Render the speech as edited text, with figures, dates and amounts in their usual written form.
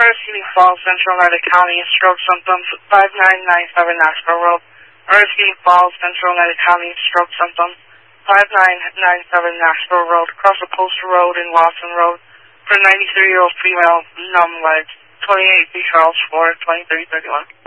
Cedar Falls, Central United County, stroke symptoms, 5997 Nashville Road. Cedar Falls, Central United County, stroke symptoms, 5997 Nashville Road. Across the Post Road and Lawson Road for a 93-year-old female, numb legs, 28 B. Charles Ford, 2331.